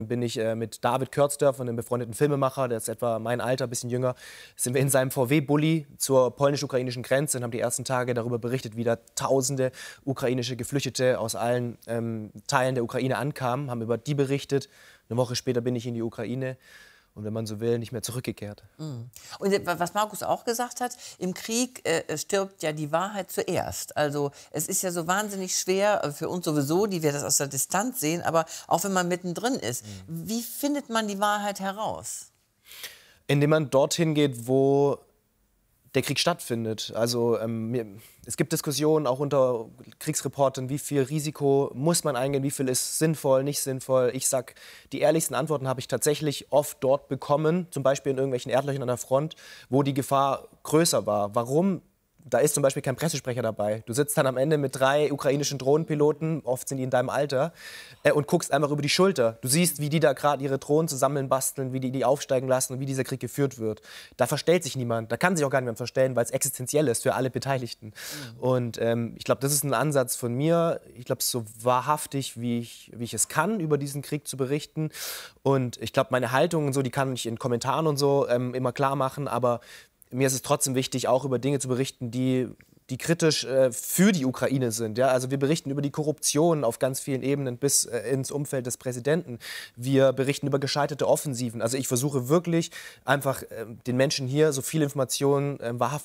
bin ich mit David Körzdörfer, einem befreundeten Filmemacher, der ist etwa mein Alter, ein bisschen jünger, sind wir in seinem VW-Bulli zur polnisch-ukrainischen Grenze und haben die ersten Tage darüber berichtet, wie da tausende ukrainische Geflüchtete aus allen Teilen der Ukraine ankamen, haben über die berichtet. Eine Woche später bin ich in die Ukraine. Und wenn man so will, nicht mehr zurückgekehrt. Und was Markus auch gesagt hat, im Krieg stirbt ja die Wahrheit zuerst. Also es ist ja so wahnsinnig schwer, für uns sowieso, die wir das aus der Distanz sehen, aber auch wenn man mittendrin ist. Wie findet man die Wahrheit heraus? Indem man dorthin geht, wo der Krieg stattfindet. Also es gibt Diskussionen auch unter Kriegsreportern, wie viel Risiko muss man eingehen, wie viel ist sinnvoll, nicht sinnvoll. Ich sag, die ehrlichsten Antworten habe ich tatsächlich oft dort bekommen, zum Beispiel in irgendwelchen Erdlöchern an der Front, wo die Gefahr größer war. Warum? Da ist zum Beispiel kein Pressesprecher dabei. Du sitzt dann am Ende mit 3 ukrainischen Drohnenpiloten, oft sind die in deinem Alter, und guckst einfach über die Schulter. Du siehst, wie die da gerade ihre Drohnen zusammenbasteln, wie die aufsteigen lassen und wie dieser Krieg geführt wird. Da verstellt sich niemand. Da kann sich auch gar niemand verstellen, weil es existenziell ist für alle Beteiligten. Und ich glaube, das ist ein Ansatz von mir. Ich glaube, so wahrhaftig, wie ich es kann, über diesen Krieg zu berichten. Und ich glaube, meine Haltung und so, die kann ich in Kommentaren und so immer klar machen, aber mir ist es trotzdem wichtig, auch über Dinge zu berichten, die kritisch für die Ukraine sind. Ja? Also wir berichten über die Korruption auf ganz vielen Ebenen bis ins Umfeld des Präsidenten. Wir berichten über gescheiterte Offensiven. Also ich versuche wirklich einfach den Menschen hier so viele Informationen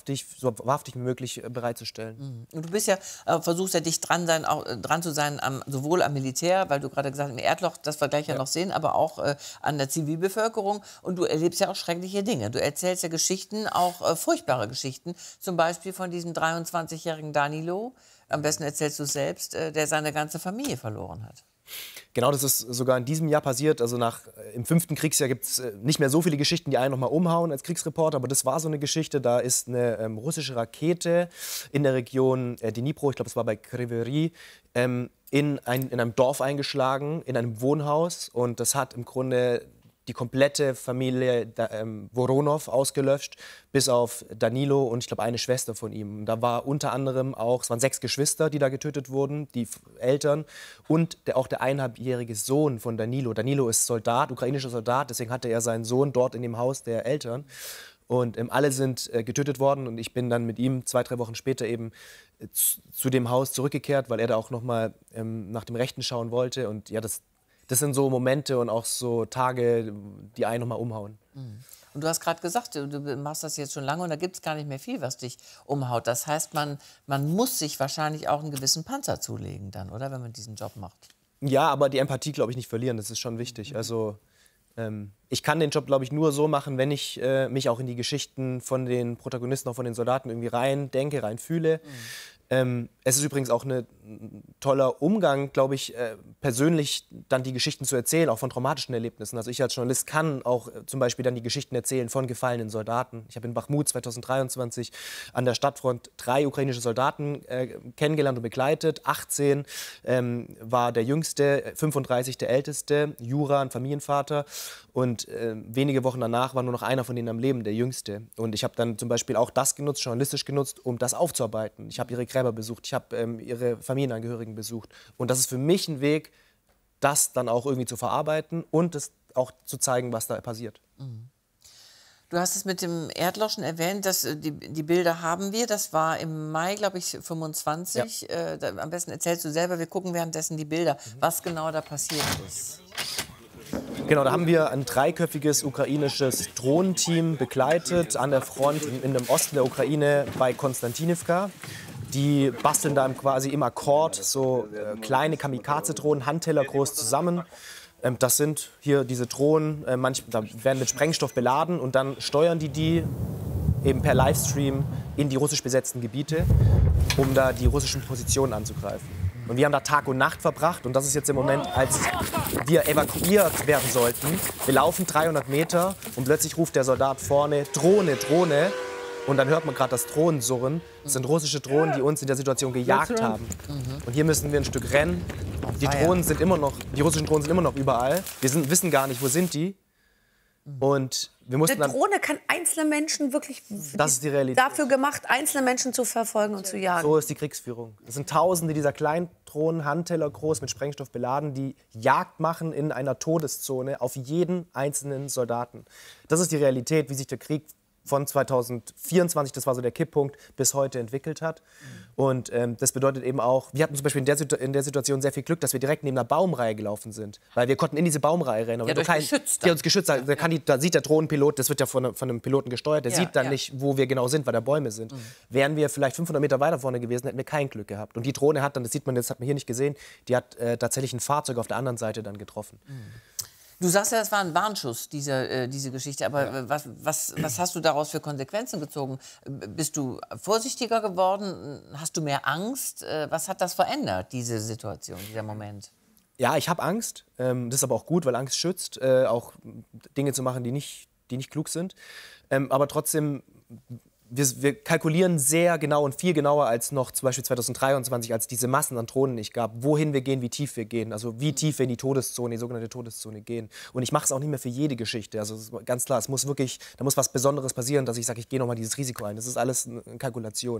so wahrhaftig wie möglich bereitzustellen. Und du bist ja, versuchst ja dicht dran zu sein, sowohl am Militär, weil du gerade gesagt hast, im Erdloch, das wir gleich ja noch sehen, aber auch an der Zivilbevölkerung. Und du erlebst ja auch schreckliche Dinge. Du erzählst ja Geschichten, auch furchtbare Geschichten, zum Beispiel von diesem 23-jährigen Danilo, am besten erzählst du es selbst, der seine ganze Familie verloren hat. Genau, das ist sogar in diesem Jahr passiert. Also im 5. Kriegsjahr gibt es nicht mehr so viele Geschichten, die einen noch mal umhauen als Kriegsreporter. Aber das war so eine Geschichte. Da ist eine russische Rakete in der Region Dnipro, ich glaube, es war bei Kryvyi Rih, in einem Dorf eingeschlagen, in einem Wohnhaus. Und das hat im Grunde die komplette Familie Voronow ausgelöscht, bis auf Danilo und ich glaube eine Schwester von ihm. Da war unter anderem auch, es waren 6 Geschwister, die da getötet wurden, die Eltern und auch der 1,5-jährige Sohn von Danilo. Danilo ist Soldat, ukrainischer Soldat, deswegen hatte er seinen Sohn dort in dem Haus der Eltern. Und alle sind getötet worden und ich bin dann mit ihm 2, 3 Wochen später eben zu dem Haus zurückgekehrt, weil er da auch noch mal nach dem Rechten schauen wollte. Und ja, das sind so Momente und auch so Tage, die einen noch mal umhauen. Und du hast gerade gesagt, du machst das jetzt schon lange und da gibt es gar nicht mehr viel, was dich umhaut. Das heißt, man muss sich wahrscheinlich auch einen gewissen Panzer zulegen dann, oder, wenn man diesen Job macht? Ja, aber die Empathie, glaube ich, nicht verlieren, das ist schon wichtig. Also ich kann den Job, glaube ich, nur so machen, wenn ich mich auch in die Geschichten von den Protagonisten, auch von den Soldaten irgendwie rein denke, rein fühle. Es ist übrigens auch ein toller Umgang, glaube ich, persönlich dann die Geschichten zu erzählen, auch von traumatischen Erlebnissen. Also ich als Journalist kann auch zum Beispiel dann die Geschichten erzählen von gefallenen Soldaten. Ich habe in Bachmut 2023 an der Stadtfront 3 ukrainische Soldaten kennengelernt und begleitet. 18 war der Jüngste, 35 der Älteste, Jura, ein Familienvater. Und wenige Wochen danach war nur noch einer von denen am Leben, der Jüngste. Und ich habe dann zum Beispiel auch das genutzt, journalistisch genutzt, um das aufzuarbeiten. Ich habe ihre Gräber besucht, ich habe ihre Familienangehörigen besucht. Und das ist für mich ein Weg, das dann auch irgendwie zu verarbeiten und es auch zu zeigen, was da passiert. Du hast es mit dem Erdloch schon erwähnt, dass die Bilder haben wir. Das war im Mai, glaube ich, 25. Ja. Am besten erzählst du selber, wir gucken währenddessen die Bilder, was genau da passiert ist. Genau, da haben wir ein 3-köpfiges ukrainisches Drohnenteam begleitet an der Front in dem Osten der Ukraine bei Konstantinivka. Die basteln da quasi im Akkord so kleine Kamikaze-Drohnen, Handteller groß zusammen. Das sind hier diese Drohnen, da werden mit Sprengstoff beladen und dann steuern die eben per Livestream in die russisch besetzten Gebiete, um da die russischen Positionen anzugreifen. Und wir haben da Tag und Nacht verbracht und das ist jetzt im Moment, als wir evakuiert werden sollten. Wir laufen 300 Meter und plötzlich ruft der Soldat vorne, Drohne, Drohne. Und dann hört man gerade das Drohnensurren. Das sind russische Drohnen, die uns in der Situation gejagt haben. Und hier müssen wir ein Stück rennen. Die russischen Drohnen sind immer noch überall. Wir wissen gar nicht, wo sind die. Und wir mussten Eine Drohne kann einzelne Menschen wirklich das ist die Realität. dafür gemacht, einzelne Menschen zu verfolgen und zu jagen. So ist die Kriegsführung. Es sind Tausende dieser kleinen Drohnen, Handteller groß, mit Sprengstoff beladen, die Jagd machen in einer Todeszone auf jeden einzelnen Soldaten. Das ist die Realität, wie sich der Krieg von 2024, das war so der Kipppunkt, bis heute entwickelt hat. Und das bedeutet eben auch, wir hatten zum Beispiel in der Situation sehr viel Glück, dass wir direkt neben einer Baumreihe gelaufen sind. Weil wir konnten in diese Baumreihe rennen. Aber Ja, die uns geschützt. Da sieht der Drohnenpilot, das wird ja von einem Piloten gesteuert, der sieht dann nicht, wo wir genau sind, weil da Bäume sind. Wären wir vielleicht 500 Meter weiter vorne gewesen, hätten wir kein Glück gehabt. Und die Drohne hat dann, das hat man hier nicht gesehen, die hat tatsächlich ein Fahrzeug auf der anderen Seite dann getroffen. Du sagst ja, das war ein Warnschuss, diese Geschichte. Aber was hast du daraus für Konsequenzen gezogen? Bist du vorsichtiger geworden? Hast du mehr Angst? Was hat das verändert, diese Situation, dieser Moment? Ja, ich habe Angst. Das ist aber auch gut, weil Angst schützt, auch Dinge zu machen, die nicht klug sind. Aber trotzdem, wir kalkulieren sehr genau und viel genauer als noch zum Beispiel 2023, als diese Massen an Drohnen nicht gab, wohin wir gehen, wie tief wir gehen. Also wie tief wir in die Todeszone, die sogenannte Todeszone gehen. Und ich mache es auch nicht mehr für jede Geschichte. Also ganz klar, da muss was Besonderes passieren, dass ich sage, ich gehe nochmal dieses Risiko ein. Das ist alles eine Kalkulation.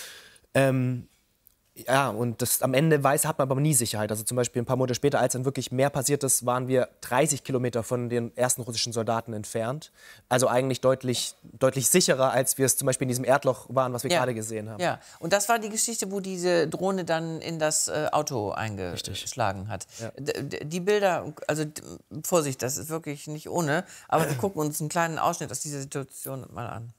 Ja, und am Ende hat man aber nie Sicherheit. Also zum Beispiel ein paar Monate später, als dann wirklich mehr passiert ist, waren wir 30 Kilometer von den ersten russischen Soldaten entfernt. Also eigentlich deutlich sicherer, als wir es zum Beispiel in diesem Erdloch waren, was wir gerade gesehen haben. Ja, und das war die Geschichte, wo diese Drohne dann in das Auto eingeschlagen hat. Ja. Die Bilder, also Vorsicht, das ist wirklich nicht ohne, aber wir gucken uns einen kleinen Ausschnitt aus dieser Situation mal an.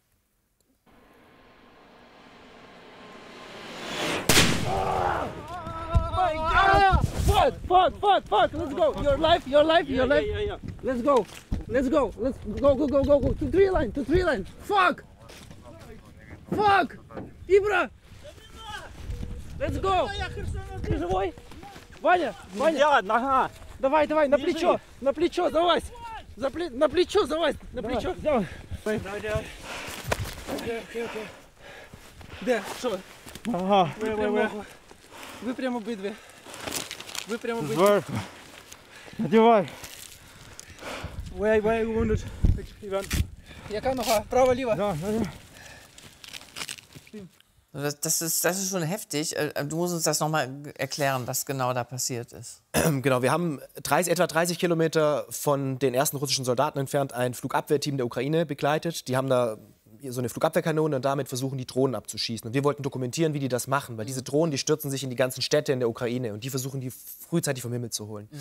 Fuck, let's go. Your life. Yeah. Let's go. Let's go. To three line. Fuck. Ibra. Let's go. Ты живой? Ваня. Ага. Давай, на плечо, залазь. На плечо залазь, Давай. Окей. Де? Що? Ага. Ви прямо обидві. Зверху. Надівай. Where you wounded? Іван. Яка нога? Права, ліва? Да. Das ist schon heftig. Du musst uns das noch mal erklären, was genau da passiert ist. Genau, wir haben etwa 30 Kilometer von den ersten russischen Soldaten entfernt ein Flugabwehrteam der Ukraine begleitet. Die haben da so eine Flugabwehrkanone und damit versuchen, die Drohnen abzuschießen. Und wir wollten dokumentieren, wie die das machen, weil diese Drohnen, die stürzen sich in die ganzen Städte in der Ukraine und die versuchen, die frühzeitig vom Himmel zu holen.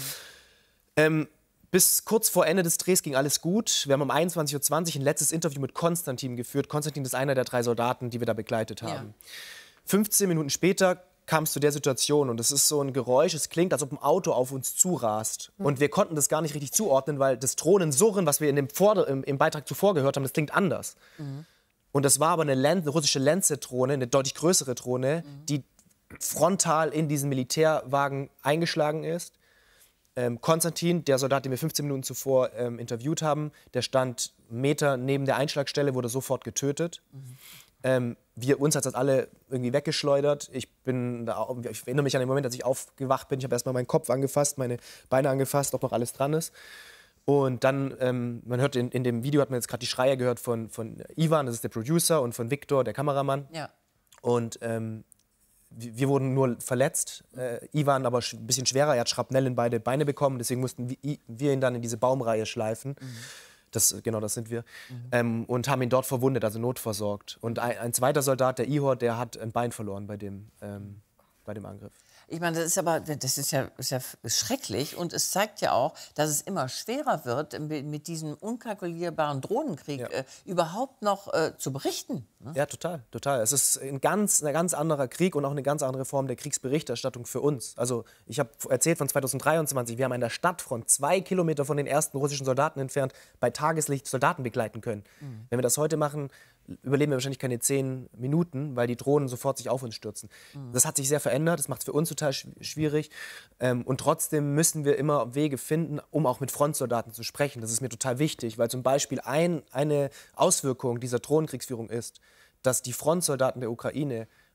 Bis kurz vor Ende des Drehs ging alles gut. Wir haben um 21:20 Uhr ein letztes Interview mit Konstantin geführt. Konstantin ist einer der 3 Soldaten, die wir da begleitet haben. 15 Minuten später kam es zu der Situation und es ist so ein Geräusch, es klingt, als ob ein Auto auf uns zurast. Und wir konnten das gar nicht richtig zuordnen, weil das Drohnensurren, was wir im Beitrag zuvor gehört haben, das klingt anders. Und das war aber eine russische Lancet-Drohne, eine deutlich größere Drohne, die frontal in diesen Militärwagen eingeschlagen ist. Konstantin, der Soldat, den wir 15 Minuten zuvor interviewt haben, der stand Meter neben der Einschlagstelle, wurde sofort getötet. Uns hat das alle irgendwie weggeschleudert. Ich erinnere mich an den Moment, als ich aufgewacht bin. Ich habe erst mal meinen Kopf angefasst, meine Beine angefasst, ob noch alles dran ist. Und dann, man hört in dem Video, hat man jetzt gerade die Schreie gehört von Ivan, das ist der Producer, und von Viktor, der Kameramann. Ja. Und wir wurden nur verletzt. Ivan aber ein bisschen schwerer, er hat Schrapnell in beide Beine bekommen. Deswegen mussten wir ihn dann in diese Baumreihe schleifen. Das sind wir. Und haben ihn dort verwundet, also notversorgt. Und ein zweiter Soldat, der Ihor, der hat ein Bein verloren bei dem Angriff. Ich meine, das ist ja schrecklich und es zeigt ja auch, dass es immer schwerer wird, mit diesem unkalkulierbaren Drohnenkrieg überhaupt noch zu berichten. Ne? Ja, total. Es ist ein ganz anderer Krieg und auch eine ganz andere Form der Kriegsberichterstattung für uns. Also ich habe erzählt von 2023, wir haben an der Stadtfront 2 Kilometer von den ersten russischen Soldaten entfernt bei Tageslicht Soldaten begleiten können. Wenn wir das heute machen, überleben wir wahrscheinlich keine 10 Minuten, weil die Drohnen sofort sich auf uns stürzen. Das hat sich sehr verändert, das macht es für uns total schwierig. Und trotzdem müssen wir immer Wege finden, um auch mit Frontsoldaten zu sprechen. Das ist mir total wichtig, weil zum Beispiel eine Auswirkung dieser Drohnenkriegsführung ist, dass die Frontsoldaten der Ukraine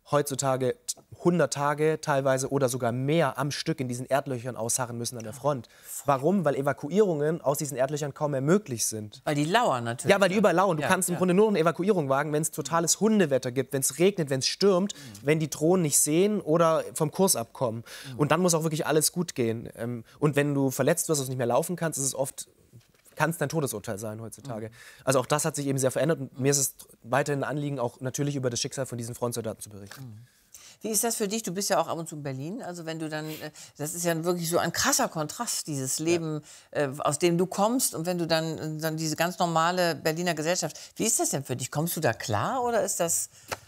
heutzutage 100 Tage teilweise oder sogar mehr am Stück in diesen Erdlöchern ausharren müssen an der Front. Warum? Weil Evakuierungen aus diesen Erdlöchern kaum mehr möglich sind. Weil die lauern natürlich. Ja, weil die überall lauern. Du kannst im Grunde nur eine Evakuierung wagen, wenn es totales Hundewetter gibt, wenn es regnet, wenn es stürmt, wenn die Drohnen nicht sehen oder vom Kurs abkommen. Und dann muss auch wirklich alles gut gehen. Und wenn du verletzt wirst, also nicht mehr laufen kannst, ist es oft... kann es dein Todesurteil sein heutzutage. Also auch das hat sich eben sehr verändert und mir ist es weiterhin ein Anliegen, auch natürlich über das Schicksal von diesen Frontsoldaten zu berichten. Wie ist das für dich? Du bist ja auch ab und zu in Berlin. Also wenn du dann, das ist ja wirklich so ein krasser Kontrast, dieses Leben, aus dem du kommst und wenn du dann diese ganz normale Berliner Gesellschaft. Wie ist das denn für dich? Kommst du da klar oder ist das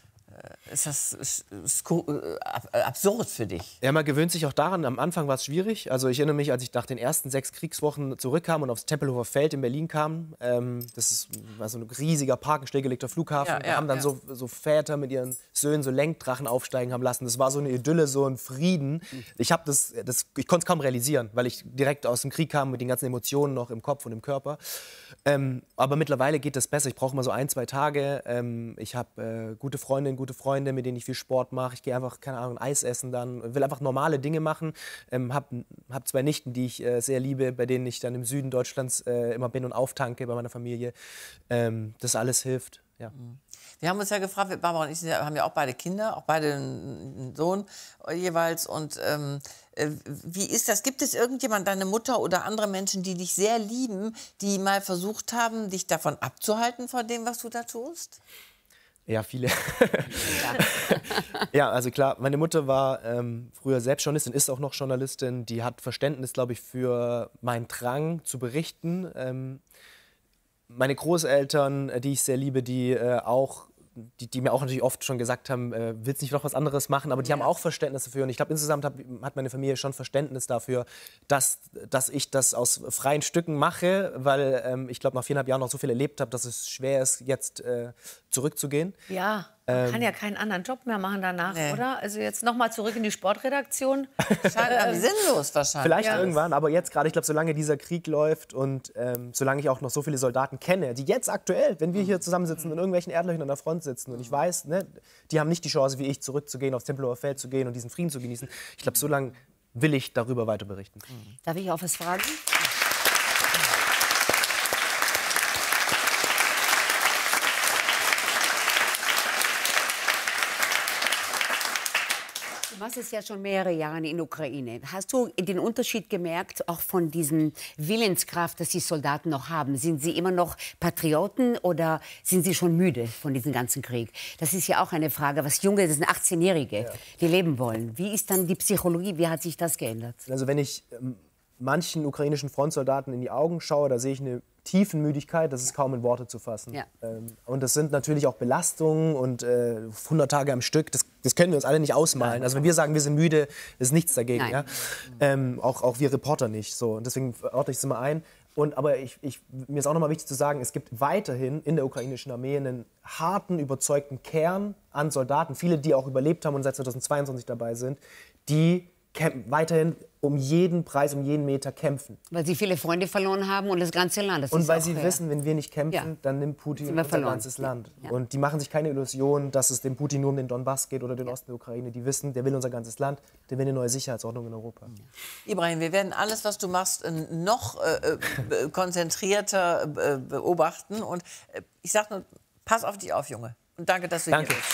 absurd für dich? Ja, man gewöhnt sich auch daran. Am Anfang war es schwierig. Also ich erinnere mich, als ich nach den ersten 6 Kriegswochen zurückkam und aufs Tempelhofer Feld in Berlin kam. War so ein riesiger Park, ein stillgelegter Flughafen. Wir haben dann so Väter mit ihren Söhnen so Lenkdrachen aufsteigen haben lassen. Das war so eine Idylle, so ein Frieden. Ich konnte es kaum realisieren, weil ich direkt aus dem Krieg kam mit den ganzen Emotionen noch im Kopf und im Körper. Aber mittlerweile geht das besser. Ich brauche mal so 1, 2 Tage. Ich habe gute Freunde, mit denen ich viel Sport mache. Ich gehe einfach, keine Ahnung, Eis essen dann. Will einfach normale Dinge machen. Hab 2 Nichten, die ich sehr liebe, bei denen ich dann im Süden Deutschlands immer bin und auftanke bei meiner Familie. Das alles hilft, ja. Wir haben uns ja gefragt, Barbara und ich haben ja auch beide Kinder, auch beide einen Sohn jeweils. Und wie ist das? Gibt es irgendjemand, deine Mutter oder andere Menschen, die dich sehr lieben, die mal versucht haben, dich davon abzuhalten, von dem, was du da tust? Ja, viele. Ja, also klar, meine Mutter war früher selbst Journalistin, ist auch noch Journalistin. Die hat Verständnis, glaube ich, für meinen Drang zu berichten. Meine Großeltern, die ich sehr liebe, die mir auch natürlich oft schon gesagt haben, willst nicht noch was anderes machen, aber die haben auch Verständnis dafür. Und ich glaube, insgesamt hat meine Familie schon Verständnis dafür, dass ich das aus freien Stücken mache, weil ich glaube, nach 4,5 Jahren noch so viel erlebt habe, dass es schwer ist, jetzt zurückzugehen. Ja, man kann ja keinen anderen Job mehr machen danach, oder? Also jetzt noch mal zurück in die Sportredaktion. Sinnlos wahrscheinlich. Vielleicht irgendwann, aber jetzt gerade, ich glaube, solange dieser Krieg läuft und solange ich auch noch so viele Soldaten kenne, die jetzt aktuell, wenn wir hier zusammensitzen, in irgendwelchen Erdlöchern an der Front sitzen und ich weiß, ne, die haben nicht die Chance, wie ich, zurückzugehen, aufs Tempelhofer Feld zu gehen und diesen Frieden zu genießen. Ich glaube, so lange will ich darüber weiter berichten. Darf ich auch was fragen? Du machst es ja schon mehrere Jahre in der Ukraine. Hast du den Unterschied gemerkt, auch von diesem Willenskraft, das die Soldaten noch haben? Sind sie immer noch Patrioten oder sind sie schon müde von diesem ganzen Krieg? Das ist ja auch eine Frage, was Junge, das sind 18-Jährige, die leben wollen. Wie ist dann die Psychologie, wie hat sich das geändert? Also wenn ich manchen ukrainischen Frontsoldaten in die Augen schaue, da sehe ich eine Tiefenmüdigkeit, das ist kaum in Worte zu fassen. Ja. Und das sind natürlich auch Belastungen und 100 Tage am Stück, das können wir uns alle nicht ausmalen. Also wenn wir sagen, wir sind müde, ist nichts dagegen. Ja? Auch wir Reporter nicht. So. Und deswegen ordne ich es immer ein. Aber mir ist auch noch mal wichtig zu sagen, es gibt weiterhin in der ukrainischen Armee einen harten, überzeugten Kern an Soldaten, viele, die auch überlebt haben und seit 2022 dabei sind, die weiterhin um jeden Preis, um jeden Meter kämpfen. Weil sie viele Freunde verloren haben und das ganze Land. Und weil sie wissen, wenn wir nicht kämpfen, dann nimmt Putin unser ganzes Land. Ja. Und die machen sich keine Illusion, dass es dem Putin nur um den Donbass geht oder den Osten der Ukraine. Die wissen, der will unser ganzes Land, der will eine neue Sicherheitsordnung in Europa. Ibrahim, wir werden alles, was du machst, noch konzentrierter beobachten. Und ich sage nur, pass auf dich auf, Junge. Und danke, dass du hier bist.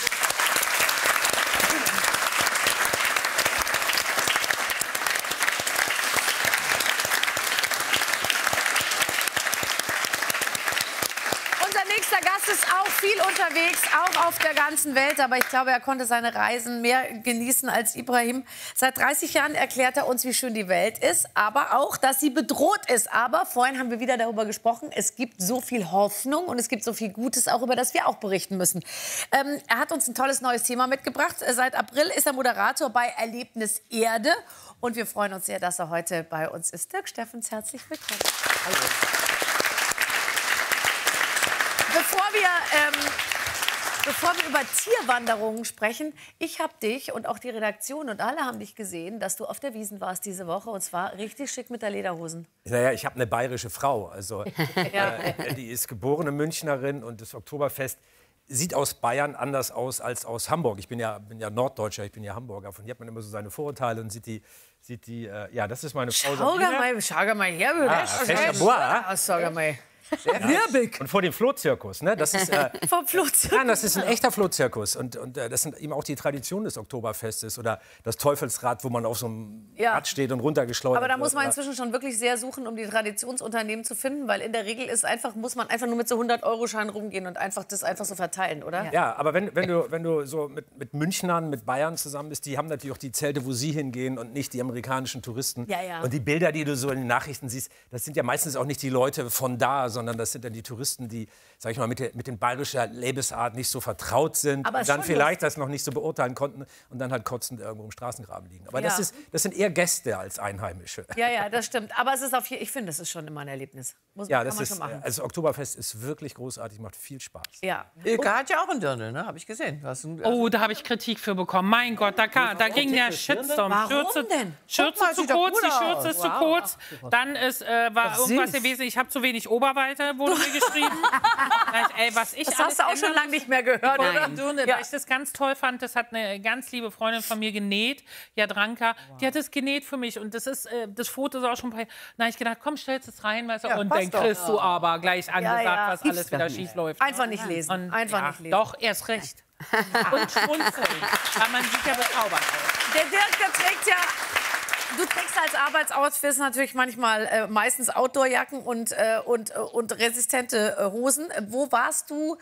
Ist auch viel unterwegs, auch auf der ganzen Welt. Aber ich glaube, er konnte seine Reisen mehr genießen als Ibrahim. Seit 30 Jahren erklärt er uns, wie schön die Welt ist, aber auch, dass sie bedroht ist. Aber vorhin haben wir wieder darüber gesprochen, es gibt so viel Hoffnung und es gibt so viel Gutes, auch über das wir auch berichten müssen. Er hat uns ein tolles neues Thema mitgebracht. Seit April ist er Moderator bei Erlebnis Erde. Und wir freuen uns sehr, dass er heute bei uns ist. Dirk Steffens, herzlich willkommen. Hallo. Bevor wir über Tierwanderungen sprechen, ich habe dich und auch die Redaktion und alle haben dich gesehen, dass du auf der Wiesn warst diese Woche und zwar richtig schick mit der Lederhosen. Naja, ich habe eine bayerische Frau, also die ist geborene Münchnerin und das Oktoberfest sieht aus Bayern anders aus als aus Hamburg. Ich bin ja Norddeutscher, ich bin ja Hamburger. Von hier hat man immer so seine Vorurteile und sieht die ja, das ist meine Frau Schau mal her, wie das sag mal. Und vor dem Flohzirkus, ne? Das ist, Vom Flohzirkus. nein, das ist ein echter Flohzirkus. Und das sind eben auch die Traditionen des Oktoberfestes oder das Teufelsrad, wo man auf so einem Rad steht und runtergeschleudert Aber da wird. muss man inzwischen schon wirklich sehr suchen, um die Traditionsunternehmen zu finden, weil in der Regel muss man einfach nur mit so 100-Euro-Scheinen rumgehen und das einfach so verteilen, oder? Ja, aber wenn du so mit Münchnern, mit Bayern zusammen bist, die haben natürlich auch die Zelte, wo sie hingehen und nicht die amerikanischen Touristen. Ja, ja. Und die Bilder, die du so in den Nachrichten siehst, das sind ja meistens auch nicht die Leute von da, sondern das sind dann die Touristen, die, sag ich mal, mit den bayerischen Lebensart nicht so vertraut sind Aber und dann schon vielleicht das noch nicht so beurteilen konnten und dann halt kotzend irgendwo im Straßengraben liegen. Aber Ja. das sind eher Gäste als Einheimische. Ja, das stimmt. Aber es ist ich finde, es ist schon immer ein Erlebnis. Ja, kann man schon machen. also Oktoberfest ist wirklich großartig, macht viel Spaß. Ja. Ilka hat ja auch einen Dirndl, ne? Habe ich gesehen. Oh, da habe ich Kritik für bekommen. Mein Gott, da ging der Shitstorm. Warum denn? Schürze Guck mal, zu sieht doch kurz, gut die aus. Schürze ist zu kurz. Dann war irgendwas gewesen, ich habe zu wenig Oberweite, wurde mir geschrieben. Was ich Das alles hast du auch schon ändern lange nicht mehr gehört, oder? Dirndl, weil ich das ganz toll fand, das hat eine ganz liebe Freundin von mir genäht, Jadranka, die hat es genäht für mich und das Foto ist auch schon bei, na ich gedacht, komm, stellst es rein, weißt du, und dann kriegst du aber gleich angesagt, ja. was alles wieder schief läuft. Einfach nicht lesen. Und, Nicht lesen. Doch, erst recht. Und schmunzeln, weil man sieht ja bezaubernd aus. Der Dirk, der trägt ja... Du trägst als Arbeitsoutfit natürlich manchmal meistens Outdoorjacken und resistente Hosen. Wo warst du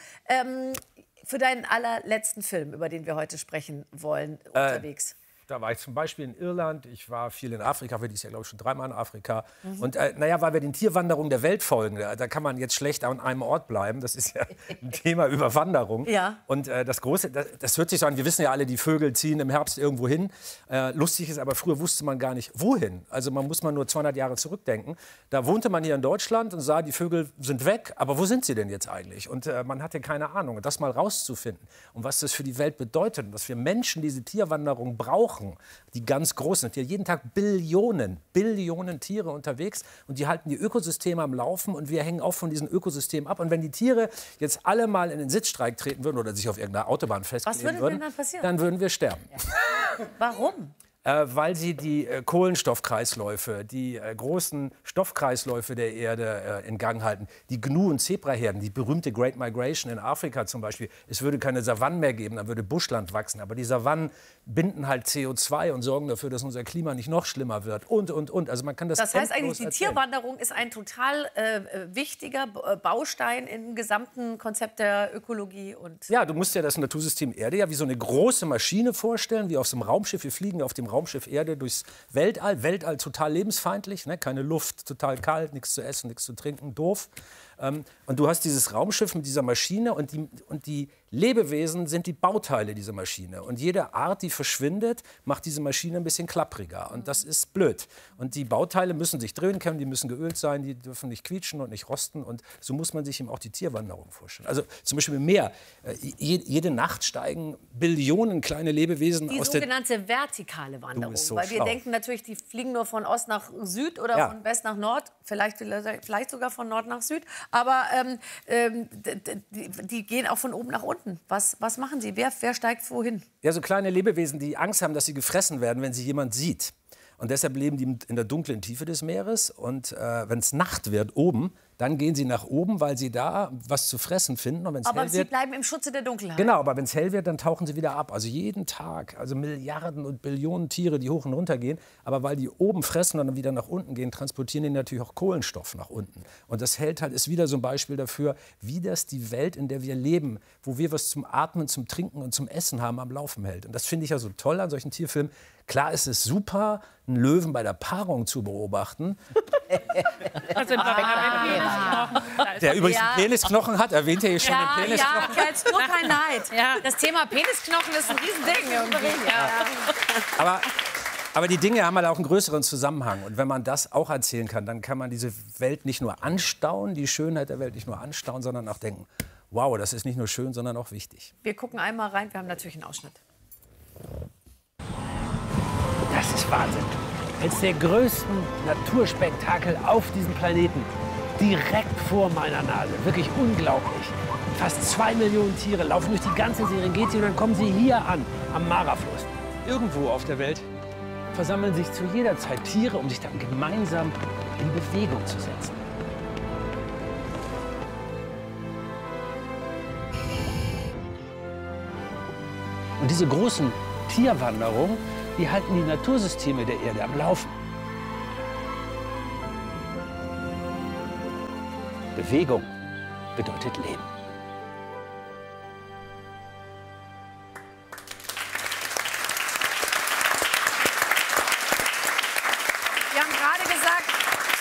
für deinen allerletzten Film, über den wir heute sprechen wollen, unterwegs? Da war ich zum Beispiel in Irland, ich war viel in Afrika, wir dieses Jahr glaube ich schon 3-mal in Afrika. Und weil wir den Tierwanderungen der Welt folgen, da kann man jetzt schlecht an einem Ort bleiben. Das ist ja ein Thema über Wanderung. Ja. Und das hört sich so an, wir wissen ja alle, die Vögel ziehen im Herbst irgendwo hin. Lustig ist aber, früher wusste man gar nicht, wohin. Also man muss nur 200 Jahre zurückdenken. Da wohnte man hier in Deutschland und sah, die Vögel sind weg, aber wo sind sie denn jetzt eigentlich? Und man hatte keine Ahnung. Und das mal rauszufinden und was das für die Welt bedeutet und dass wir Menschen diese Tierwanderung brauchen, die ganz großen sind. Hier jeden Tag Billionen Tiere unterwegs und die halten die Ökosysteme am Laufen und wir hängen auch von diesen Ökosystemen ab. Und wenn die Tiere jetzt alle mal in den Sitzstreik treten würden oder sich auf irgendeiner Autobahn festkleben würden, dann würden wir sterben. Ja. Warum? Weil sie die Kohlenstoffkreisläufe, die großen Stoffkreisläufe der Erde in Gang halten. Die Gnu- und Zebraherden, die berühmte Great Migration in Afrika zum Beispiel. Es würde keine Savannen mehr geben, dann würde Buschland wachsen. Aber die Savannen binden halt CO2 und sorgen dafür, dass unser Klima nicht noch schlimmer wird. Und. Also man kann das heißt eigentlich, die erzählen. Tierwanderung ist ein total wichtiger Baustein im gesamten Konzept der Ökologie. Ja, du musst dir das Natursystem Erde ja wie so eine große Maschine vorstellen, wie auf so einem Raumschiff. Wir fliegen auf dem Raumschiff Erde durchs Weltall. Weltall total lebensfeindlich, ne? Keine Luft, total kalt, nichts zu essen, nichts zu trinken, doof. Und du hast dieses Raumschiff mit dieser Maschine und die Lebewesen sind die Bauteile dieser Maschine. Und jede Art, die verschwindet, macht diese Maschine ein bisschen klappriger. Und das ist blöd. Und die Bauteile müssen sich drehen können, die müssen geölt sein, die dürfen nicht quietschen und nicht rosten. Und so muss man sich eben auch die Tierwanderung vorstellen. Also zum Beispiel im Meer. Jede Nacht steigen Billionen kleine Lebewesen die aus der... sogenannte vertikale Wanderung. So weil wir schlau. denken natürlich, die fliegen nur von Ost nach Süd oder von West nach Nord. Vielleicht sogar von Nord nach Süd. Aber die gehen auch von oben nach unten. Was machen sie? Wer steigt wohin? Ja, so kleine Lebewesen, die Angst haben, dass sie gefressen werden, wenn sie jemand sieht. Und deshalb leben die in der dunklen Tiefe des Meeres. Und wenn es Nacht wird oben, dann gehen sie nach oben, weil sie da was zu fressen finden. Und wenn's aber hell sie wird, bleiben im Schutze der Dunkelheit. genau, aber wenn es hell wird, dann tauchen sie wieder ab. Also jeden Tag. Also Milliarden und Billionen Tiere, die hoch und runter gehen. Aber weil die oben fressen und dann wieder nach unten gehen, transportieren die natürlich auch Kohlenstoff nach unten. Und das ist wieder so ein Beispiel dafür, wie das die Welt, in der wir leben, wo wir was zum Atmen, zum Trinken und zum Essen haben, am Laufen hält. Und das finde ich ja so toll an solchen Tierfilmen. Klar ist es super, einen Löwen bei der Paarung zu beobachten. Also Der übrigens einen Penisknochen hat, erwähnt ihr hier schon den Penisknochen? Ja, jetzt nur kein Neid. Das Thema Penisknochen ist ein Riesending irgendwie. Aber die Dinge haben halt auch einen größeren Zusammenhang. Und wenn man das auch erzählen kann, dann kann man diese Welt nicht nur anstauen, die Schönheit der Welt nicht nur anstauen, sondern auch denken, wow, das ist nicht nur schön, sondern auch wichtig. Wir gucken einmal rein, wir haben natürlich einen Ausschnitt. Das ist Wahnsinn. Eines der größten Naturspektakel auf diesem Planeten. direkt vor meiner Nase. Wirklich unglaublich. Fast 2 Millionen Tiere laufen durch die ganze Serengeti und dann kommen sie hier an, am Mara-Fluss. Irgendwo auf der Welt versammeln sich zu jeder Zeit Tiere, um sich dann gemeinsam in Bewegung zu setzen. Und diese großen Tierwanderungen, die halten die Natursysteme der Erde am Laufen. Bewegung bedeutet Leben. Wir haben gerade gesagt,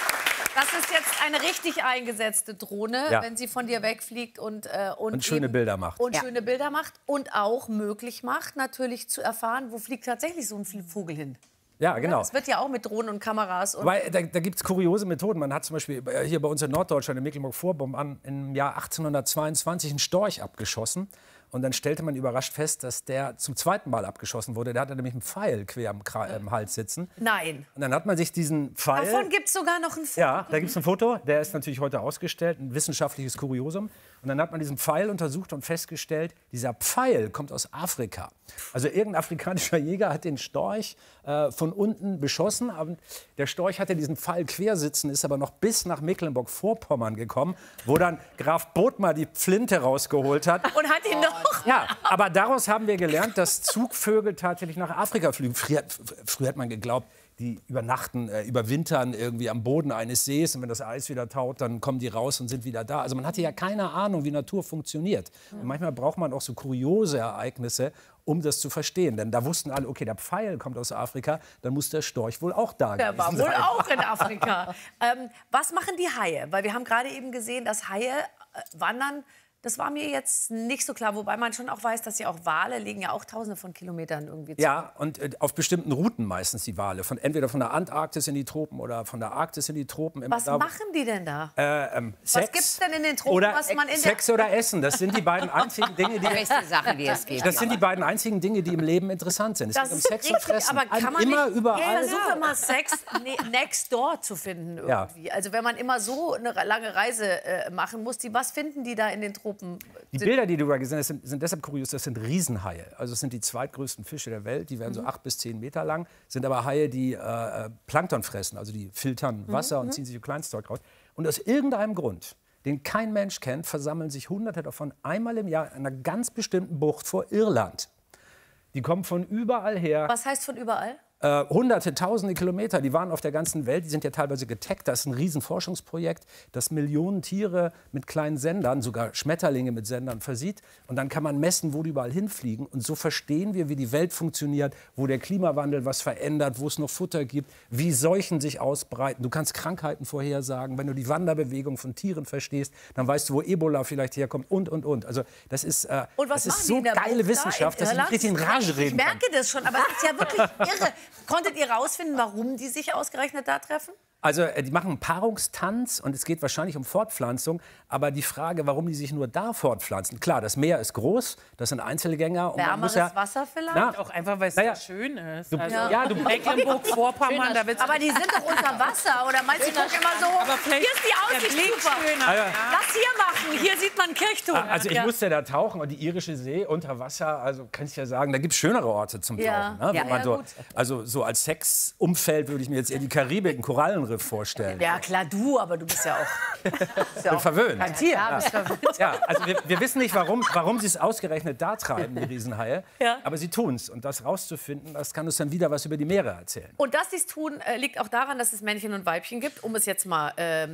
das ist jetzt eine richtig eingesetzte Drohne, Ja. wenn sie von dir wegfliegt und schöne Bilder macht. Und schöne Bilder macht und auch möglich macht, natürlich zu erfahren, wo fliegt tatsächlich so ein Vogel hin. Ja, genau. Das wird ja auch mit Drohnen und Kameras. Und Weil da gibt es kuriose Methoden. Man hat zum Beispiel hier bei uns in Norddeutschland, in Mecklenburg-Vorpommern, im Jahr 1822 einen Storch abgeschossen. Und dann stellte man überrascht fest, dass der zum zweiten Mal abgeschossen wurde. Der hatte nämlich einen Pfeil quer im Hals sitzen. Nein. Und dann hat man sich diesen Pfeil... Davon gibt es sogar noch ein Foto. Ja, da gibt es ein Foto. Der ist natürlich heute ausgestellt, ein wissenschaftliches Kuriosum. Und dann hat man diesen Pfeil untersucht und festgestellt, dieser Pfeil kommt aus Afrika. Also irgendein afrikanischer Jäger hat den Storch von unten beschossen. Und der Storch hatte diesen Pfeil quer sitzen, ist aber noch bis nach Mecklenburg-Vorpommern gekommen, wo dann Graf Bothmer die Flinte rausgeholt hat. Und hat ihn noch... Ja, aber daraus haben wir gelernt, dass Zugvögel tatsächlich nach Afrika fliegen. Früher hat man geglaubt, die überwintern irgendwie am Boden eines Sees und wenn das Eis wieder taut, dann kommen die raus und sind wieder da. Also man hatte ja keine Ahnung, wie Natur funktioniert. Und manchmal braucht man auch so kuriose Ereignisse, um das zu verstehen. Denn da wussten alle, okay, der Pfeil kommt aus Afrika, dann muss der Storch wohl auch da Der gewesen war wohl sein. auch in Afrika. Was machen die Haie? Weil wir haben gerade eben gesehen, dass Haie wandern. Das war mir jetzt nicht so klar, wobei man schon auch weiß, dass ja auch Wale liegen ja auch Tausende von Kilometern irgendwie zurück. Ja, und auf bestimmten Routen meistens die Wale. Entweder von der Antarktis in die Tropen oder von der Arktis in die Tropen. Was machen die denn da? Sex Was gibt's denn in den Tropen, oder was man in Sex oder Essen. Das sind die beiden einzigen Dinge, die... Beste Sache, die es gibt. Das sind die beiden einzigen Dinge, die im Leben interessant sind. Es Das geht um ist Sex und richtig, Fressen. aber kann man immer nicht überall. versuche mal Sex next door zu finden irgendwie. Ja. Also wenn man immer so eine lange Reise machen muss, was finden die da in den Tropen? Die Bilder, die du da gesehen hast, sind deshalb kurios. Das sind Riesenhaie. Also es sind die zweitgrößten Fische der Welt. Die werden so 8 bis 10 Meter lang. Sind aber Haie, die Plankton fressen. Also die filtern Wasser und ziehen sich so Kleinstzeug raus. Und aus irgendeinem Grund, den kein Mensch kennt, versammeln sich Hunderte davon einmal im Jahr in einer ganz bestimmten Bucht vor Irland. Die kommen von überall her. Was heißt von überall? Hunderte, tausende Kilometer, die waren auf der ganzen Welt, die sind ja teilweise getaggt. Das ist ein Riesenforschungsprojekt, das Millionen Tiere mit kleinen Sendern, sogar Schmetterlinge mit Sendern versieht. Und dann kann man messen, wo die überall hinfliegen. Und so verstehen wir, wie die Welt funktioniert, wo der Klimawandel was verändert, wo es noch Futter gibt, wie Seuchen sich ausbreiten. Du kannst Krankheiten vorhersagen. Wenn du die Wanderbewegung von Tieren verstehst, dann weißt du, wo Ebola vielleicht herkommt und. Also das ist, Und was das ist machen die so in der geile Bucht Wissenschaft, da in dass ich richtig in Rage reden Ich kann. merke das schon, aber es ist ja wirklich irre. Konntet ihr rausfinden, warum die sich ausgerechnet da treffen? Also die machen einen Paarungstanz und es geht wahrscheinlich um Fortpflanzung. Aber die Frage, warum die sich nur da fortpflanzen. Klar, das Meer ist groß, das sind Einzelgänger. Und man muss Wärmeres ja, Wasser vielleicht? Na, Auch einfach, weil es Naja. so schön ist. Du- Also, ja, du- Mecklenburg-Vorpommern, da wird's Aber die sind doch unter Wasser, oder meinst du, die gucken immer so hoch? Aber vielleicht Hier ist die der Aussicht Blick super. schöner. Also, Das hier machen, hier sieht man einen Kirchturm. also ich Ja. musste da tauchen und die irische See unter Wasser, also kann ich ja sagen, da gibt es schönere Orte zum Ja. Tauchen. Ne? Ja, Wenn man ja, so, gut. also so als Sexumfeld würde ich mir jetzt eher die Karibik, einen Korallenriff vorstellen. Ja, klar, du, aber du bist ja auch... Ich bin verwöhnt. Ein Tier. Ja, bist verwöhnt. Ja, also wir wissen nicht, warum sie es ausgerechnet da treiben, die Riesenhaie. Ja. Aber sie tun es. Und das rauszufinden, das kann uns dann wieder was über die Meere erzählen. Und dass sie es tun, liegt auch daran, dass es Männchen und Weibchen gibt, um es jetzt mal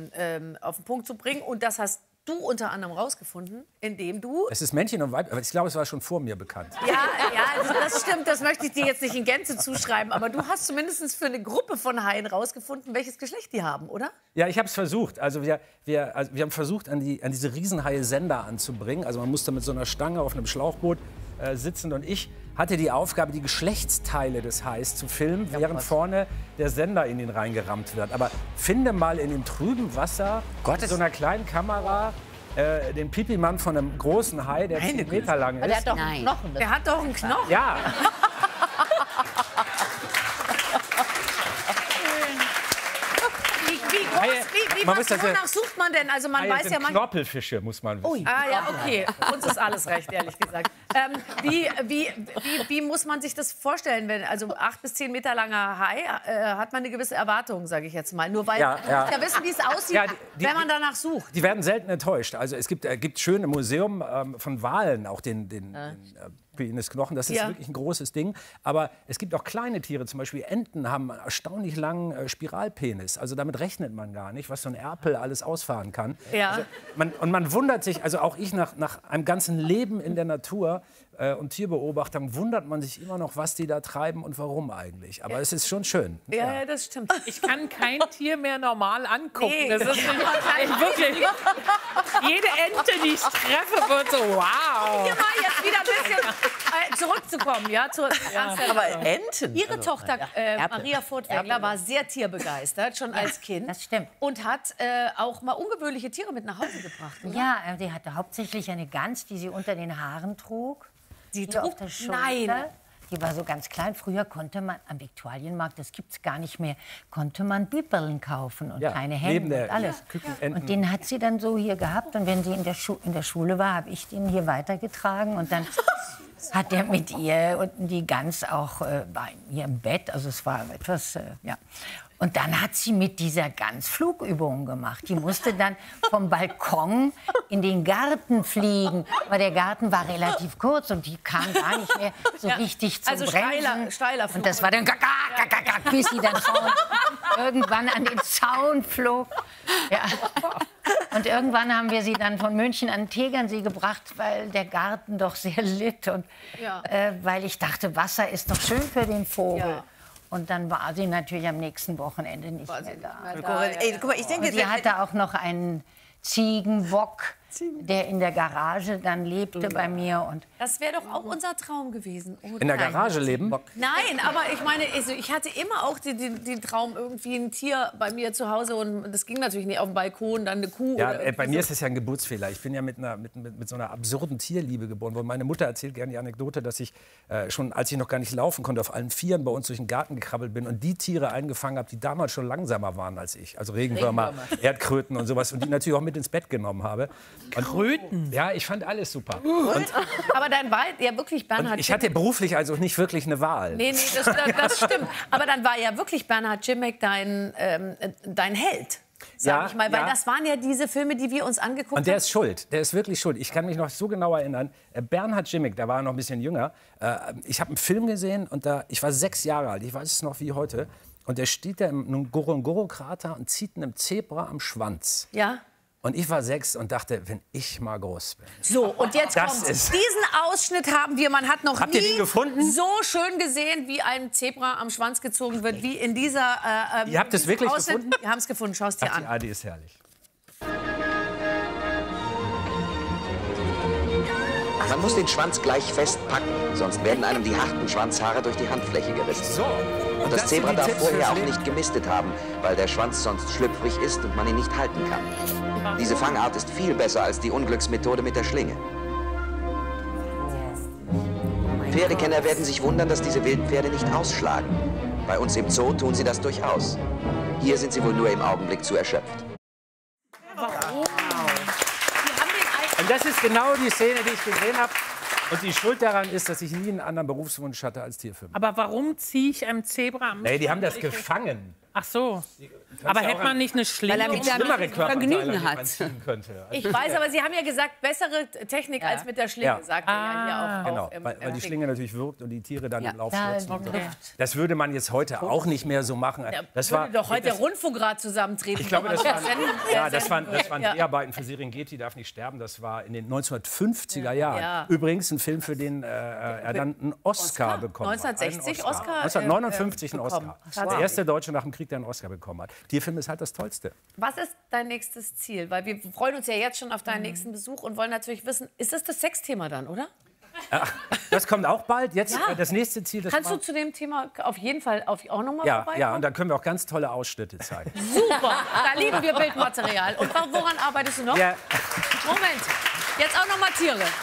auf den Punkt zu bringen. Und das hast du unter anderem rausgefunden, indem du... Es ist Männchen und Weibchen, aber ich glaube, es war schon vor mir bekannt. Ja, also das stimmt, das möchte ich dir jetzt nicht in Gänze zuschreiben, aber du hast zumindest für eine Gruppe von Haien rausgefunden, welches Geschlecht die haben, oder? Ja, ich habe es versucht. Also wir haben versucht, an diese Riesenhaie Sender anzubringen. Also man musste mit so einer Stange auf einem Schlauchboot sitzen und ich hatte die Aufgabe, die Geschlechtsteile des Hais zu filmen, während vorne der Sender in ihn reingerammt wird. Aber finde mal in dem trüben Wasser mit so einer kleinen Kamera den Pipi-Mann von einem großen Hai, der 10 Meter lang ist. Der hat doch einen Knochen. Der hat doch einen Knochen. Ja. Wie wonach sucht man denn? Also man weiß ja manchmal... Knorpelfische, muss man wissen. Ah ja, okay. Uns ist alles recht, ehrlich gesagt. Wie muss man sich das vorstellen? Wenn, also 8 bis 10 Meter langer Hai, hat man eine gewisse Erwartung, sage ich jetzt mal. Nur weil man muss ja wissen, wie es aussieht, wenn man danach sucht. Die werden selten enttäuscht. Also es gibt schön im Museum von Walen auch den Penisknochen. Das ist wirklich ein großes Ding. Aber es gibt auch kleine Tiere, zum Beispiel Enten haben einen erstaunlich langen Spiralpenis. Also damit rechnet man gar nicht, was so ein Erpel alles ausfahren kann. Ja. Also man wundert sich, also auch ich nach einem ganzen Leben in der Natur und Tierbeobachtung wundert man sich immer noch, was die da treiben und warum eigentlich. Aber es ist schon schön. Ja, das stimmt. Ich kann kein Tier mehr normal angucken. Nee. Das ist wirklich. Jede Ente, die ich treffe, wird so wow. Hier mal jetzt wieder ein bisschen zurückzukommen, ja, zur Ernst der Aber Sache. Enten. Ihre Tochter Maria Furtwängler war sehr tierbegeistert, schon als Kind. Das stimmt. Und hat auch mal ungewöhnliche Tiere mit nach Hause gebracht. Oder? Ja, sie hatte hauptsächlich eine Gans, die sie unter den Haaren trug. Die hier trug? auf der Schulter. Nein. Die war so ganz klein. Früher konnte man am Viktualienmarkt, das gibt es gar nicht mehr, konnte man Bibeln kaufen und kleine Hemden und alles. Und den hat sie dann so hier gehabt. Und wenn sie in der Schule war, habe ich den hier weitergetragen. Und dann hat er mit ihr und die Gans auch bei mir im Bett. Also es war etwas, ja. Und dann hat sie mit dieser Gans Flugübungen gemacht. Die musste dann vom Balkon in den Garten fliegen. Aber der Garten war relativ kurz und die kam gar nicht mehr so richtig zum Bremsen. Steiler Flug. Und das war dann bis sie dann irgendwann an den Zaun flog. Ja. Und irgendwann haben wir sie dann von München an Tegernsee gebracht, weil der Garten doch sehr litt. Und weil ich dachte, Wasser ist doch schön für den Vogel. Ja. Und dann war sie natürlich am nächsten Wochenende nicht mehr da. Ey, guck mal, ich denke, Sie hatte auch noch einen Ziegenbock, der in der Garage dann lebte bei mir. Und das wäre doch auch unser Traum gewesen. Oder? In der Garage leben? Nein, aber ich meine, also ich hatte immer auch den Traum, irgendwie ein Tier bei mir zu Hause. Und das ging natürlich nicht auf dem Balkon, dann eine Kuh. Ja, oder bei mir ist es ja ein Geburtsfehler. Ich bin ja mit so einer absurden Tierliebe geboren worden. Meine Mutter erzählt gerne die Anekdote, dass ich schon, als ich noch gar nicht laufen konnte, auf allen Vieren bei uns durch den Garten gekrabbelt bin und die Tiere eingefangen habe, die damals schon langsamer waren als ich. Also Regenwürmer, Erdkröten und sowas. Und die natürlich auch mit ins Bett genommen habe. Kröten? Ja, ich fand alles super. Aber dann war ja wirklich Bernhard. Ich hatte beruflich also nicht wirklich eine Wahl. Nee, das stimmt. Aber dann war ja wirklich Bernhard Grzimek dein Held. Sag ich mal, weil das waren ja diese Filme, die wir uns angeguckt haben. Und der ist schuld, der ist wirklich schuld. Ich kann mich noch so genau erinnern, Bernhard Grzimek, da war er noch ein bisschen jünger, ich habe einen Film gesehen und ich war 6 Jahre alt, ich weiß es noch wie heute, und der steht da im Ngorongoro-Krater und zieht einem Zebra am Schwanz. Ja. Und ich war 6 und dachte, wenn ich mal groß bin. So, und jetzt kommt diesen Ausschnitt haben wir. Man hat noch Habt ihr den gefunden? so schön gesehen, wie ein Zebra am Schwanz gezogen wird, wie in dieser Ihr habt es wirklich gefunden? Wir haben es gefunden, schau es dir an. Die Adi ist herrlich. Man muss den Schwanz gleich festpacken, sonst werden einem die harten Schwanzhaare durch die Handfläche gerissen. So. Und das Zebra darf vorher auch nicht gemistet haben, weil der Schwanz sonst schlüpfrig ist und man ihn nicht halten kann. Diese Fangart ist viel besser als die Unglücksmethode mit der Schlinge. Pferdekenner werden sich wundern, dass diese Wildpferde nicht ausschlagen. Bei uns im Zoo tun sie das durchaus. Hier sind sie wohl nur im Augenblick zu erschöpft. Und das ist genau die Szene, die ich gesehen habe. Und die Schuld daran ist, dass ich nie einen anderen Berufswunsch hatte als Tierfilm. Aber warum ziehe ich einem Zebra am Nee, die haben das gefangen. Ach so. Aber hätte man nicht eine Schlinge? Weil er mit Schlimmere Vergnügen hat. Könnte. Ich weiß, aber Sie haben ja gesagt, bessere Technik als mit der Schlinge, sagt er ja hier auch. Genau, weil die Schlinge natürlich wirkt und die Tiere dann im Lauf stürzen. und so. Das würde man jetzt heute auch nicht mehr so machen. Das Würde doch heute der Rundfunkrat zusammentreten. Ich glaube, das waren Dreharbeiten für Serengeti darf nicht sterben. Das war in den 1950er Jahren. Ja. Übrigens ein Film, für den er dann einen Oscar bekommen hat. 1960 Oscar? 1959 einen Oscar. Der erste Deutsche nach dem Krieg, der einen Oscar bekommen hat. Tierfilm ist halt das Tollste. Was ist dein nächstes Ziel? Weil wir freuen uns ja jetzt schon auf deinen nächsten Besuch und wollen natürlich wissen, ist das Sexthema dann, oder? Das kommt auch bald. Jetzt das nächste Ziel. Kannst du zu dem Thema auf jeden Fall auch noch mal vorbei? Ja, und da können wir auch ganz tolle Ausschnitte zeigen. Super, da lieben wir Bildmaterial. Und woran arbeitest du noch? Ja. Moment, jetzt auch noch mal Tiere.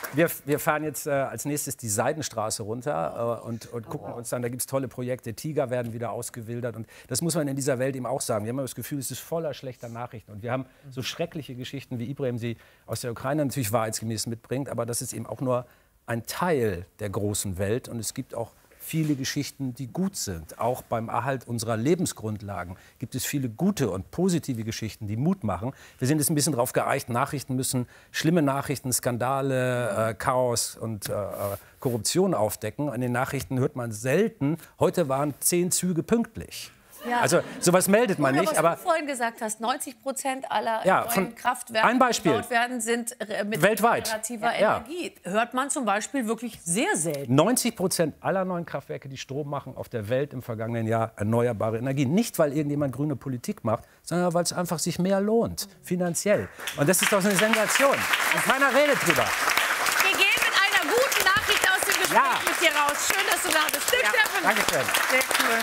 Wir fahren jetzt als nächstes die Seidenstraße runter und gucken uns dann, da gibt es tolle Projekte, Tiger werden wieder ausgewildert und das muss man in dieser Welt eben auch sagen. Wir haben das Gefühl, es ist voller schlechter Nachrichten und wir haben so schreckliche Geschichten, wie Ibrahim sie aus der Ukraine natürlich wahrheitsgemäß mitbringt, aber das ist eben auch nur ein Teil der großen Welt und es gibt auch viele Geschichten, die gut sind. Auch beim Erhalt unserer Lebensgrundlagen gibt es viele gute und positive Geschichten, die Mut machen. Wir sind jetzt ein bisschen darauf geeicht, Nachrichten müssen schlimme Nachrichten, Skandale, Chaos und Korruption aufdecken. In den Nachrichten hört man selten, heute waren 10 Züge pünktlich. Ja. Also sowas meldet man nicht. Aber was du vorhin gesagt hast, 90% aller neuen Kraftwerke, die gebaut werden, sind mit regenerativer Energie. Hört man zum Beispiel wirklich sehr selten. 90% aller neuen Kraftwerke, die Strom machen, auf der Welt im vergangenen Jahr erneuerbare Energien. Nicht, weil irgendjemand grüne Politik macht, sondern weil es einfach sich mehr lohnt, finanziell. Und das ist doch eine Sensation. Und keiner redet drüber. Wir gehen mit einer guten Nachricht aus dem Gespräch mit dir raus. Schön, dass du da bist. Dirk Steffen. Danke schön. Sehr cool.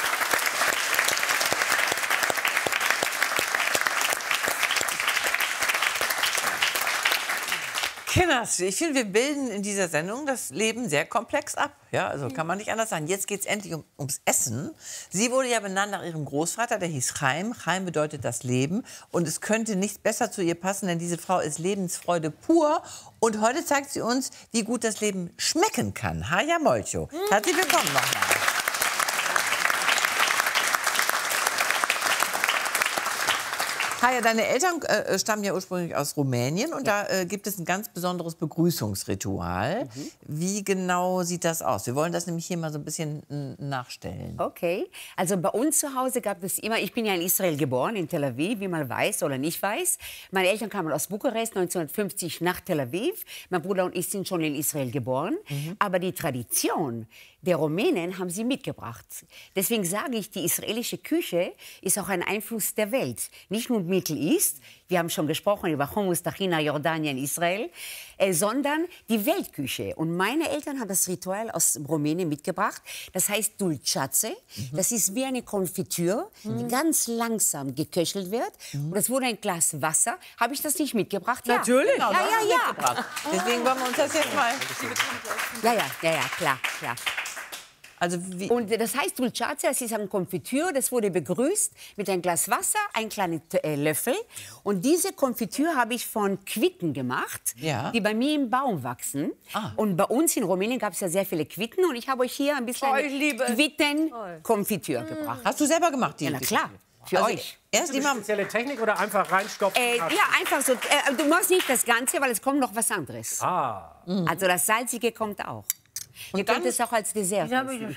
Kinders, ich finde, wir bilden in dieser Sendung das Leben sehr komplex ab. Ja, also kann man nicht anders sagen. Jetzt geht es endlich ums Essen. Sie wurde ja benannt nach ihrem Großvater, der hieß Chaim. Chaim bedeutet das Leben. Und es könnte nicht besser zu ihr passen, denn diese Frau ist Lebensfreude pur. Und heute zeigt sie uns, wie gut das Leben schmecken kann. Haja Molcho. Herzlich willkommen nochmal. Haja, deine Eltern stammen ja ursprünglich aus Rumänien und da gibt es ein ganz besonderes Begrüßungsritual. Wie genau sieht das aus? Wir wollen das nämlich hier mal so ein bisschen nachstellen. Okay, also bei uns zu Hause gab es immer, ich bin ja in Israel geboren, in Tel Aviv, wie man weiß oder nicht weiß. Meine Eltern kamen aus Bukarest 1950 nach Tel Aviv. Mein Bruder und ich sind schon in Israel geboren. Aber die Tradition der Rumänen haben sie mitgebracht. Deswegen sage ich, die israelische Küche ist auch ein Einfluss der Welt. Nicht nur Middle East, wir haben schon gesprochen über Hummus, Tahina, Jordanien, Israel, sondern die Weltküche. Und meine Eltern haben das Ritual aus Rumänien mitgebracht. Das heißt Dulceace. Das ist wie eine Konfitüre, die ganz langsam geköchelt wird. Und das wurde ein Glas Wasser. Habe ich das nicht mitgebracht? Ja. Natürlich. Genau, ja. Deswegen wollen wir uns das jetzt mal... Ja, klar. Also und das heißt Dulceace, das ist eine Konfitüre, das wurde begrüßt mit einem Glas Wasser, ein kleiner Löffel. Und diese Konfitüre habe ich von Quitten gemacht, die bei mir im Baum wachsen. Und bei uns in Rumänien gab es ja sehr viele Quitten und ich habe euch hier ein bisschen Quitten-Konfitüre gebracht. Hast du selber gemacht, die? Ja, na klar. Für euch. Erst die spezielle Technik oder einfach reinstopfen? Ja, einfach so. Du machst nicht das Ganze, weil es kommt noch was anderes. Also das Salzige kommt auch. Und ihr könnt es auch als Dessert.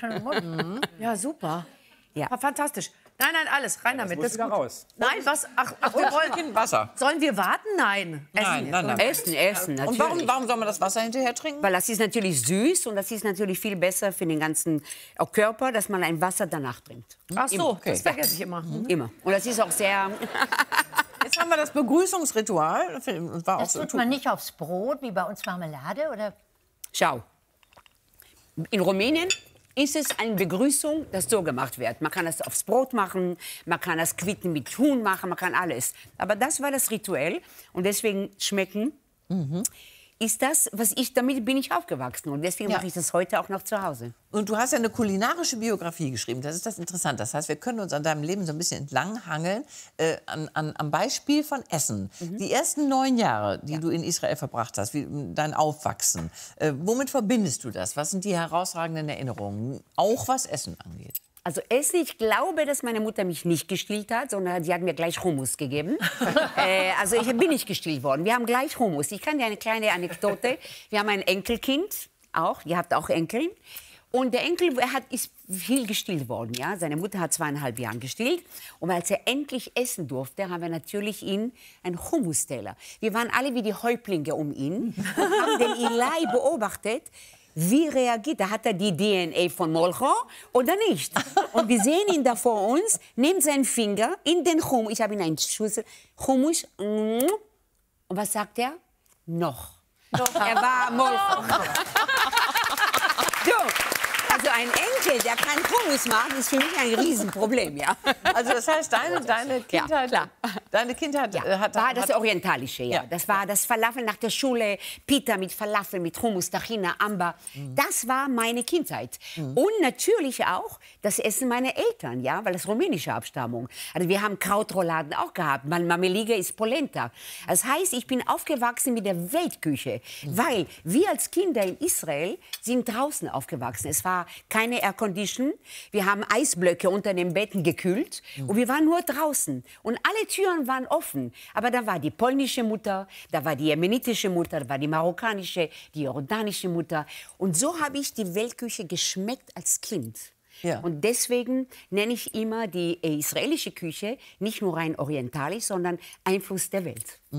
Ja, super. Ja. Fantastisch. Nein, alles. Rein damit. Das ist gut. Raus. Nein, was? Ach, wir wollen Wasser. Sollen wir warten? Nein. Nein. Essen, natürlich. Und warum soll man das Wasser hinterher trinken? Weil das ist natürlich süß und das ist natürlich viel besser für den ganzen Körper, dass man ein Wasser danach trinkt. Ach so, das vergesse ich immer. Immer. Und das ist auch sehr... Jetzt haben wir das Begrüßungsritual. Das tut man nicht aufs Brot, wie bei uns Marmelade, oder? Schau. In Rumänien ist es eine Begrüßung, das so gemacht wird. Man kann das aufs Brot machen, man kann das Quitten mit Huhn machen, man kann alles. Aber das war das Rituell und deswegen schmecken ist das, damit bin ich aufgewachsen und deswegen mache ich das heute auch noch zu Hause. Und du hast ja eine kulinarische Biografie geschrieben, das ist das Interessante. Das heißt, wir können uns an deinem Leben so ein bisschen entlanghangeln am Beispiel von Essen. Die ersten 9 Jahre, die du in Israel verbracht hast, dein Aufwachsen, womit verbindest du das? Was sind die herausragenden Erinnerungen, auch was Essen angeht? Also Essen, ich glaube, dass meine Mutter mich nicht gestillt hat, sondern sie hat mir gleich Hummus gegeben. Also ich bin nicht gestillt worden. Wir haben gleich Hummus. Ich kann dir eine kleine Anekdote. Wir haben ein Enkelkind, auch. Ihr habt auch Enkelin. Und der Enkel ist viel gestillt worden. Ja? Seine Mutter hat 2,5 Jahre gestillt. Und als er endlich essen durfte, haben wir natürlich ihn einen Hummusteller. Wir waren alle wie die Häuptlinge um ihn und haben den Eli beobachtet. Wie reagiert? Da hat er die DNA von Molcho oder nicht? Und wir sehen ihn da vor uns, nimmt seinen Finger in den Hummus. Ich habe ihn einen Schüssel Hummus. Und was sagt er? Noch. Er war Molcho. So. Also ein Enkel, der keinen Hummus macht, ist für mich ein Riesenproblem, ja. Also das heißt, deine Kindheit, ja, deine Kindheit war das Orientalische, ja. Das war das Falafel nach der Schule, Pita mit Falafel, mit Hummus, Tahina, Amba. Das war meine Kindheit. Und natürlich auch das Essen meiner Eltern, ja, weil das rumänische Abstammung. Also wir haben Krautrouladen auch gehabt. Mameliga ist Polenta. Das heißt, ich bin aufgewachsen mit der Weltküche, weil wir als Kinder in Israel sind draußen aufgewachsen. Es war keine Aircondition. Wir haben Eisblöcke unter den Betten gekühlt und wir waren nur draußen. Und alle Türen waren offen. Aber da war die polnische Mutter, da war die jemenitische Mutter, da war die marokkanische, die jordanische Mutter. Und so habe ich die Weltküche geschmeckt als Kind. Ja. Und deswegen nenne ich immer die israelische Küche nicht nur rein orientalisch, sondern Einfluss der Welt.